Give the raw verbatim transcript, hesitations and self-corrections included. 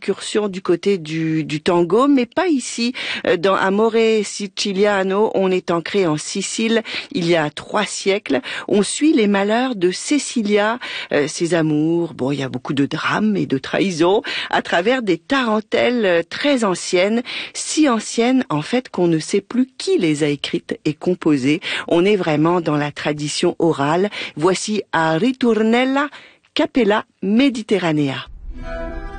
incursion du côté du, du tango, mais pas ici. Dans Amore Siciliano, on est ancré en Sicile il y a trois siècles. On suit les malheurs de Cecilia, euh, ses amours. Bon, il y a beaucoup de drames et de trahisons à travers des tarentelles très anciennes, si anciennes en fait qu'on ne sait plus qui les a écrites et composées. On est vraiment dans la tradition orale. Voici a Ritornella Capella Mediterranea.